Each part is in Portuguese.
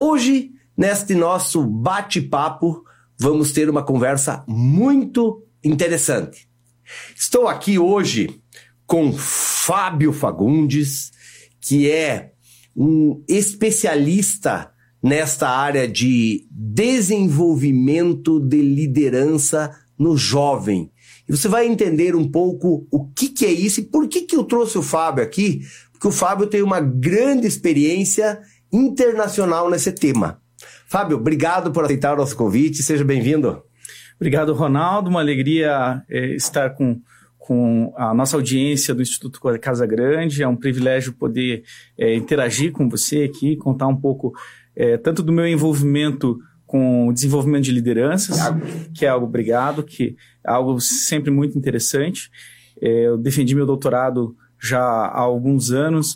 Hoje, neste nosso bate-papo, vamos ter uma conversa muito interessante. Estou aqui hoje com Fábio Fagundes, que é um especialista nesta área de desenvolvimento de liderança no jovem. E você vai entender um pouco o que é isso e por que eu trouxe o Fábio aqui, porque o Fábio tem uma grande experiência internacional nesse tema. Fábio, obrigado por aceitar o nosso convite, seja bem-vindo. Obrigado, Ronaldo, uma alegria estar com a nossa audiência do Instituto Casa Grande, é um privilégio poder interagir com você aqui, contar um pouco tanto do meu envolvimento com o desenvolvimento de lideranças, que é algo, que é algo sempre muito interessante. Eu defendi meu doutorado já há alguns anos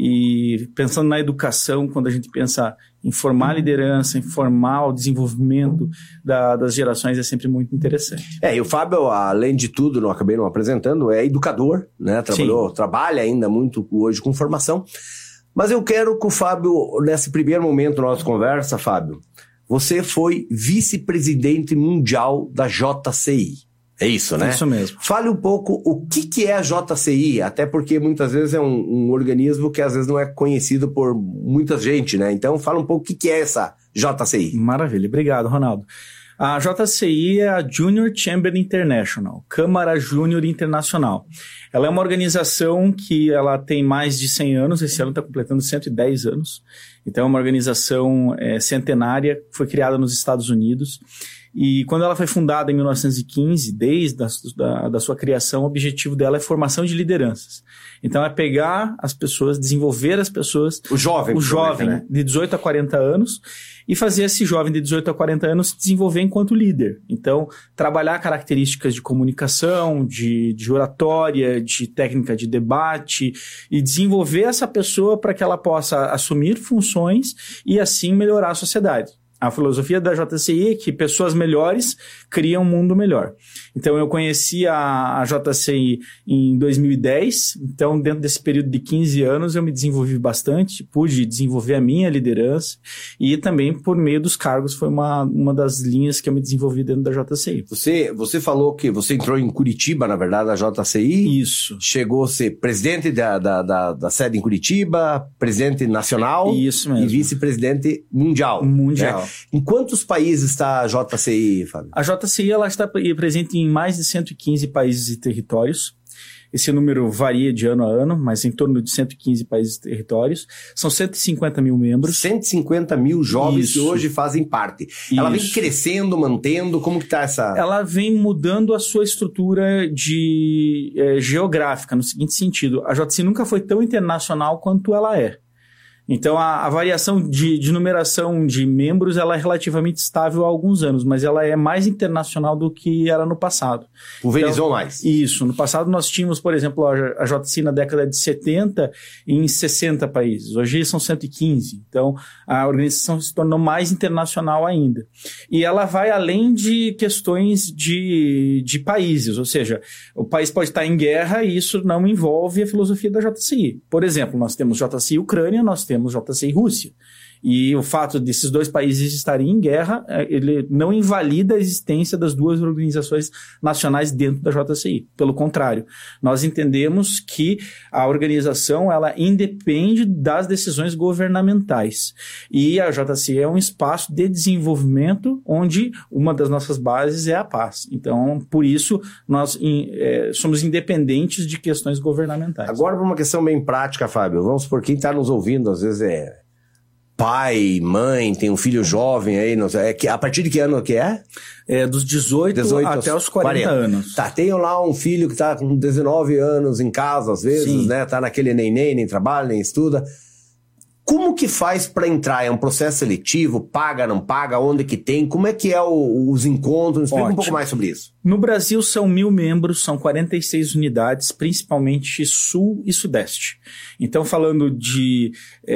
e pensando na educação, quando a gente pensa em formar liderança, em formar o desenvolvimento das gerações, é sempre muito interessante. E o Fábio, além de tudo, acabei não apresentando, é educador, né? Trabalha ainda muito hoje com formação. Mas eu quero que o Fábio, nesse primeiro momento da nossa conversa, Fábio, você foi vice-presidente mundial da JCI. É isso, né? Isso mesmo. Fale um pouco o que é a JCI, até porque muitas vezes é um organismo que às vezes não é conhecido por muita gente, né? Então fala um pouco o que é essa JCI. Maravilha, obrigado, Ronaldo. A JCI é a Junior Chamber International, Câmara Júnior Internacional. Ela é uma organização que ela tem mais de 100 anos, esse ano está completando 110 anos. Então é uma organização centenária, foi criada nos Estados Unidos. E quando ela foi fundada em 1915, desde da sua criação, o objetivo dela é formação de lideranças. Então é pegar as pessoas, desenvolver as pessoas... O jovem, né? De 18 a 40 anos e fazer esse jovem de 18 a 40 anos se desenvolver enquanto líder. Então, trabalhar características de comunicação, de oratória, de técnica de debate e desenvolver essa pessoa para que ela possa assumir funções e assim melhorar a sociedade. A filosofia da JCI é que pessoas melhores criam um mundo melhor. Então, eu conheci a JCI em 2010. Então, dentro desse período de 15 anos, eu me desenvolvi bastante, pude desenvolver a minha liderança e também, por meio dos cargos, foi uma das linhas que eu me desenvolvi dentro da JCI. Você falou que você entrou em Curitiba, na verdade, da JCI. Isso. Chegou a ser presidente da sede em Curitiba, presidente nacional. Isso mesmo. E vice-presidente mundial. Mundial. Né? Em quantos países está a JCI, Fábio? A JCI ela está presente em mais de 115 países e territórios. Esse número varia de ano a ano, mas em torno de 115 países e territórios. São 150 mil membros. 150 mil jovens Isso. que hoje fazem parte. Isso. Ela vem crescendo, mantendo, como que está essa... Ela vem mudando a sua estrutura geográfica, no seguinte sentido. A JCI nunca foi tão internacional quanto ela é. Então, a variação de numeração de membros ela é relativamente estável há alguns anos, mas ela é mais internacional do que era no passado. Pulverizou mais. Isso. No passado, nós tínhamos, por exemplo, a JCI na década de 70 em 60 países. Hoje são 115. Então, a organização se tornou mais internacional ainda. E ela vai além de questões de países, ou seja, o país pode estar em guerra e isso não envolve a filosofia da JCI. Por exemplo, nós temos JCI Ucrânia, nós temos JCI Rússia. E o fato desses dois países estarem em guerra, ele não invalida a existência das duas organizações nacionais dentro da JCI. Pelo contrário, nós entendemos que a organização ela independe das decisões governamentais. E a JCI é um espaço de desenvolvimento onde uma das nossas bases é a paz. Então, por isso, nós somos independentes de questões governamentais. Agora, para uma questão bem prática, Fábio, vamos por quem está nos ouvindo, às vezes pai, mãe, tem um filho jovem aí, não sei, a partir de que ano que é? Dos 18 até os 40 anos. Tá, tenho lá um filho que tá com 19 anos em casa, às vezes, Sim. né? Tá naquele nem trabalha, nem estuda. Como que faz para entrar? É um processo seletivo? Paga, não paga? Onde que tem? Como é que é os encontros? Explica um pouco mais sobre isso. No Brasil são 1.000 membros, são 46 unidades, principalmente Sul e Sudeste. Então, falando de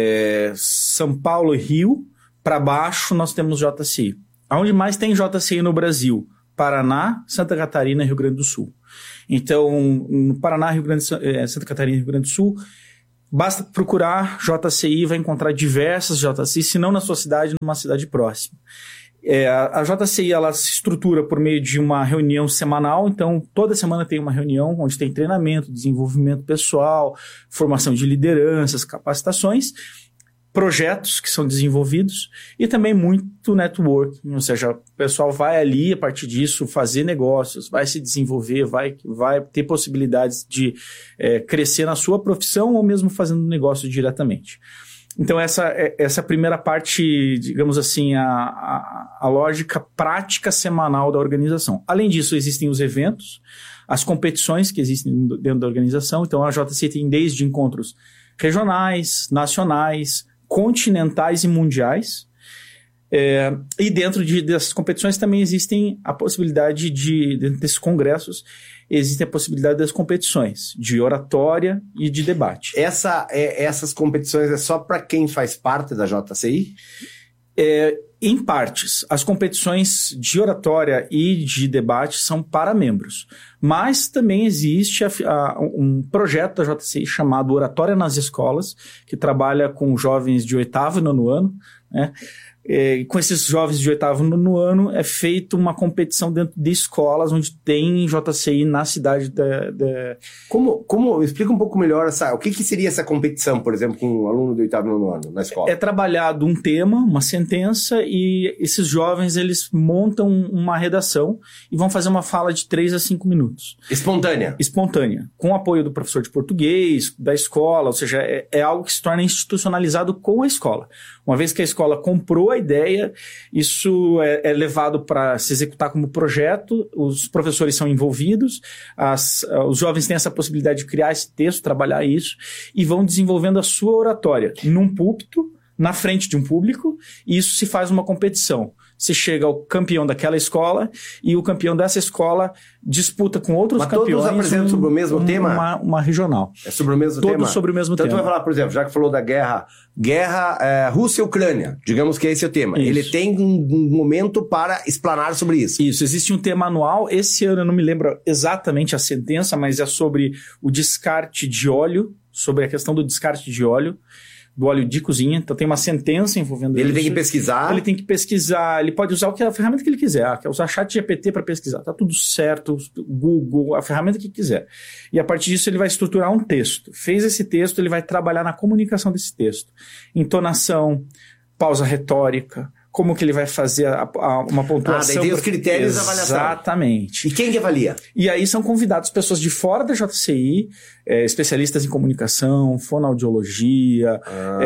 São Paulo e Rio, para baixo nós temos JCI. Aonde mais tem JCI no Brasil? Paraná, Santa Catarina e Rio Grande do Sul. Então, no Paraná, Santa Catarina e Rio Grande do Sul, Basta procurar JCI, vai encontrar diversas JCI, se não na sua cidade, numa cidade próxima. A JCI ela se estrutura por meio de uma reunião semanal, então toda semana tem uma reunião onde tem treinamento, desenvolvimento pessoal, formação de lideranças, capacitações, projetos que são desenvolvidos e também muito networking, ou seja, o pessoal vai ali a partir disso fazer negócios, vai se desenvolver, vai ter possibilidades de crescer na sua profissão ou mesmo fazendo negócio diretamente. Então essa primeira parte, digamos assim, a lógica prática semanal da organização. Além disso, existem os eventos, as competições que existem dentro da organização. Então a JCI tem desde encontros regionais, nacionais, continentais e mundiais. E dentro dessas competições também existem a possibilidade dentro desses congressos, existe a possibilidade das competições de oratória e de debate. Essas competições é só para quem faz parte da JCI? Em partes. As competições de oratória e de debate são para membros. Mas também existe um projeto da JCI chamado Oratória nas Escolas, que trabalha com jovens de 8º e 9º ano, né? Com esses jovens de 8º e 9º ano é feita uma competição dentro de escolas onde tem JCI na cidade Como explica um pouco melhor o que seria essa competição, por exemplo, com um aluno de 8º e 9º ano na escola? É trabalhado um tema, uma sentença, e esses jovens eles montam uma redação e vão fazer uma fala de 3 a 5 minutos. Espontânea, com o apoio do professor de português, da escola, ou seja, é algo que se torna institucionalizado com a escola. Uma vez que a escola comprou a ideia, isso é levado para se executar como projeto, os professores são envolvidos, os jovens têm essa possibilidade de criar esse texto, trabalhar isso, e vão desenvolvendo a sua oratória num púlpito, na frente de um público, e isso se faz uma competição. Você chega ao campeão daquela escola e o campeão dessa escola disputa com outros campeões. Mas todos apresentam sobre o mesmo tema? Uma regional. É sobre o mesmo tema? Todos sobre o mesmo tema. Então tu vai falar, por exemplo, já que falou da guerra Rússia e Ucrânia, digamos que esse é o tema. Isso. Ele tem um momento para explanar sobre isso. Isso, existe um tema anual. Esse ano eu não me lembro exatamente a sentença, mas é sobre o descarte de óleo, sobre a questão do descarte de óleo. Do óleo de cozinha, então tem uma sentença envolvendo isso. Ele tem que pesquisar? Ele tem que pesquisar, ele pode usar a ferramenta que ele quiser, quer usar ChatGPT para pesquisar, tá tudo certo, Google, a ferramenta que quiser. E a partir disso ele vai estruturar um texto. Fez esse texto, ele vai trabalhar na comunicação desse texto. Entonação, pausa retórica, como que ele vai fazer uma pontuação. Daí tem os critérios de avaliação. Exatamente. E quem que avalia? E aí são convidados pessoas de fora da JCI, especialistas em comunicação, fonoaudiologia,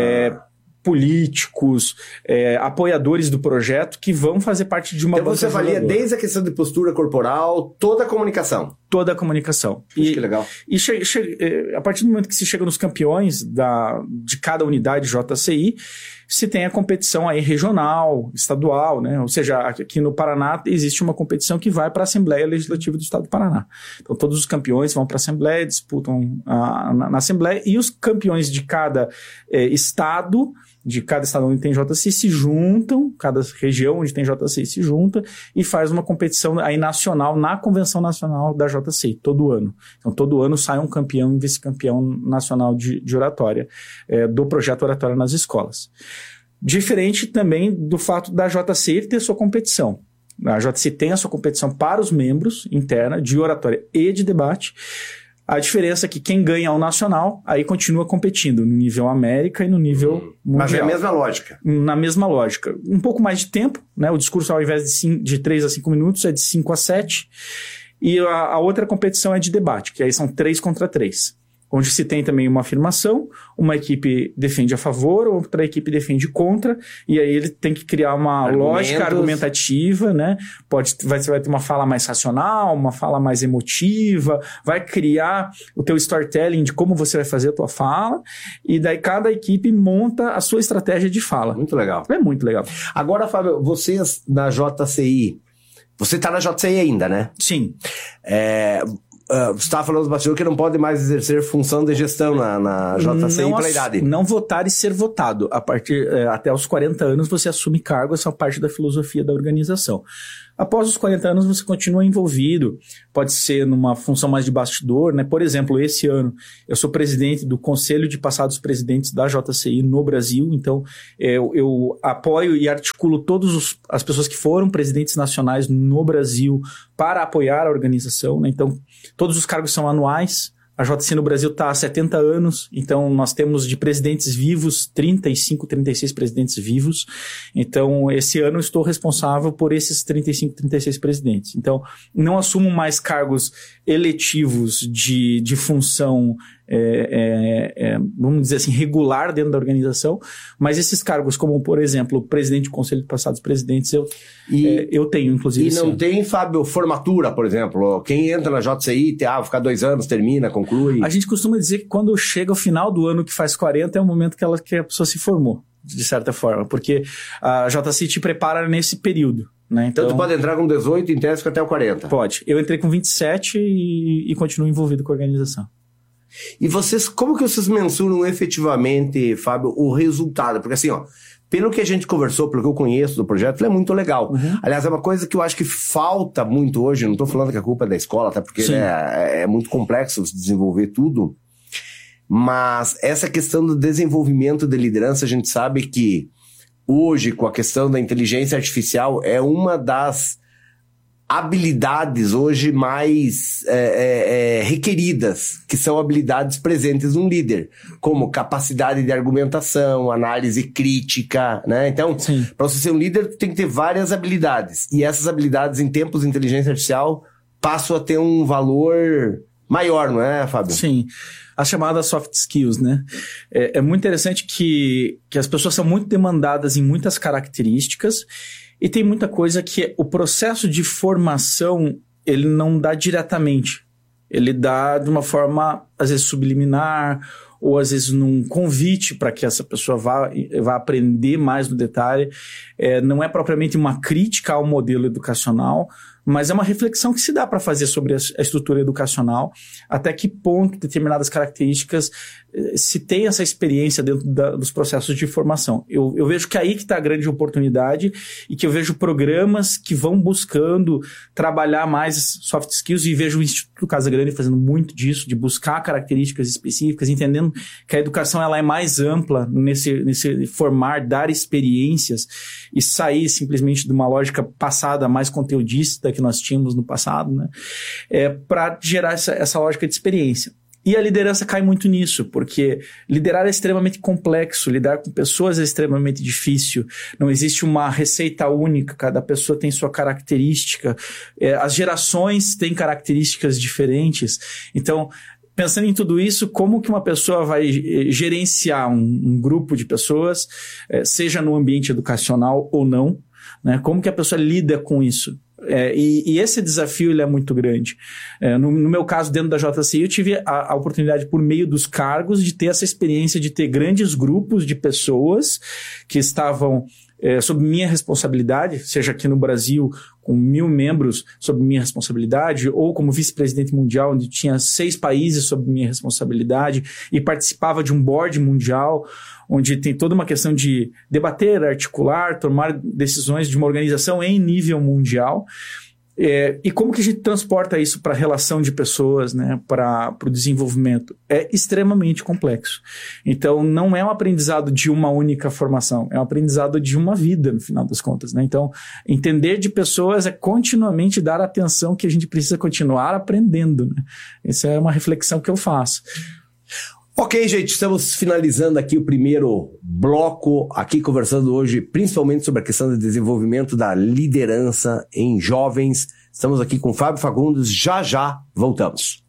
políticos, apoiadores do projeto que vão fazer parte de uma banca. Então você avalia desde a questão de postura corporal, toda a comunicação. Toda a comunicação. Que legal. E a partir do momento que se chega nos campeões de cada unidade JCI, se tem a competição aí regional, estadual, né? Ou seja, aqui no Paraná existe uma competição que vai para a Assembleia Legislativa do Estado do Paraná. Então todos os campeões vão para a Assembleia, disputam na Assembleia, e os campeões de cada estado onde tem JCI se juntam, cada região onde tem JCI se junta e faz uma competição aí nacional, na Convenção Nacional da JCI, todo ano. Então, todo ano sai um campeão e vice-campeão nacional de oratória, do projeto Oratória nas Escolas. Diferente também do fato da JCI ter sua competição. A JCI tem a sua competição para os membros interna, de oratória e de debate. A diferença é que quem ganha o nacional, aí continua competindo no nível América e no nível mundial. Mas é a mesma lógica. Na mesma lógica. Um pouco mais de tempo, né? O discurso, ao invés de 3 a 5 minutos, é de 5 a 7. E a outra competição é de debate, que aí são 3 contra 3. Onde se tem também uma afirmação, uma equipe defende a favor, outra equipe defende contra, e aí ele tem que criar uma lógica argumentativa, né? Você vai ter uma fala mais racional, uma fala mais emotiva, vai criar o teu storytelling de como você vai fazer a tua fala, e daí cada equipe monta a sua estratégia de fala. Muito legal. É muito legal. Agora, Fábio, vocês na JCI, você está na JCI ainda, né? Sim. Você estava falando do bastidor que não pode mais exercer função de gestão na JCI pela idade. Não votar e ser votado. Até os 40 anos você assume cargo, essa é parte da filosofia da organização. Após os 40 anos, você continua envolvido. Pode ser numa função mais de bastidor, né? Por exemplo, esse ano, eu sou presidente do Conselho de Passados Presidentes da JCI no Brasil. Então, eu apoio e articulo todas as pessoas que foram presidentes nacionais no Brasil para apoiar a organização, né? Então, todos os cargos são anuais. A JCI no Brasil está há 70 anos, então nós temos de presidentes vivos 35, 36 presidentes vivos. Então, esse ano eu estou responsável por esses 35, 36 presidentes. Então, não assumo mais cargos eletivos de função, vamos dizer assim, regular dentro da organização, mas esses cargos, como, por exemplo, o presidente do Conselho de Passados Presidentes, eu tenho, inclusive. E não tem, Fábio, formatura, por exemplo? Quem entra na JCI, fica 2 anos, termina, conclui? A gente costuma dizer que quando chega o final do ano que faz 40, é o momento que a pessoa se formou, de certa forma, porque a JCI te prepara nesse período. Né? Então, tu pode entrar com 18 em tese até o 40? Pode. Eu entrei com 27 e continuo envolvido com a organização. E vocês, como que vocês mensuram efetivamente, Fábio, o resultado? Porque assim, pelo que a gente conversou, pelo que eu conheço do projeto, ele é muito legal. Uhum. Aliás, é uma coisa que eu acho que falta muito hoje, não estou falando que a culpa é da escola, até porque é muito complexo desenvolver tudo, mas essa questão do desenvolvimento de liderança, a gente sabe que hoje, com a questão da inteligência artificial, é uma das habilidades hoje mais requeridas, que são habilidades presentes num líder, como capacidade de argumentação, análise crítica, né? Então, para você ser um líder, tem que ter várias habilidades. E essas habilidades, em tempos de inteligência artificial, passam a ter um valor maior, não é, Fábio? Sim. As chamadas soft skills, né? É muito interessante que as pessoas são muito demandadas em muitas características. E tem muita coisa que o processo de formação, ele não dá diretamente. Ele dá de uma forma, às vezes, subliminar, ou às vezes num convite para que essa pessoa vá aprender mais no detalhe. Não é propriamente uma crítica ao modelo educacional, mas é uma reflexão que se dá para fazer sobre a estrutura educacional, até que ponto determinadas características se tem essa experiência dentro dos processos de formação. Eu vejo que aí que está a grande oportunidade e que eu vejo programas que vão buscando trabalhar mais soft skills e vejo o Instituto Casa Grande fazendo muito disso, de buscar características específicas, entendendo que a educação ela é mais ampla nesse formar, dar experiências e sair simplesmente de uma lógica passada mais conteudista que nós tínhamos no passado, né? Para gerar essa lógica de experiência. E a liderança cai muito nisso, porque liderar é extremamente complexo, lidar com pessoas é extremamente difícil, não existe uma receita única, cada pessoa tem sua característica, as gerações têm características diferentes. Então, pensando em tudo isso, como que uma pessoa vai gerenciar um grupo de pessoas, seja no ambiente educacional ou não, né? Como que a pessoa lida com isso? E esse desafio ele é muito grande. No meu caso, dentro da JCI, eu tive a oportunidade, por meio dos cargos, de ter essa experiência de ter grandes grupos de pessoas que estavam sob minha responsabilidade, seja aqui no Brasil, com 1.000 membros sob minha responsabilidade, ou como vice-presidente mundial, onde tinha 6 países sob minha responsabilidade e participava de um board mundial, onde tem toda uma questão de debater, articular, tomar decisões de uma organização em nível mundial. E como que a gente transporta isso para a relação de pessoas, né, para o desenvolvimento? É extremamente complexo. Então, não é um aprendizado de uma única formação, é um aprendizado de uma vida, no final das contas, né? Então, entender de pessoas é continuamente dar atenção que a gente precisa continuar aprendendo, né? Essa é uma reflexão que eu faço. Ok, gente, estamos finalizando aqui o primeiro bloco, aqui conversando hoje principalmente sobre a questão do desenvolvimento da liderança em jovens. Estamos aqui com Fábio Fagundes, já voltamos.